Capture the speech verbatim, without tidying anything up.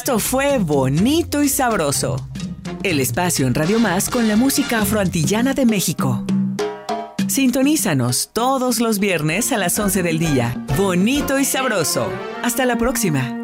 Esto fue Bonito y Sabroso, el espacio en Radio Más con la música afroantillana de México. Sintonízanos todos los viernes a las once del día. Bonito y Sabroso. Hasta la próxima.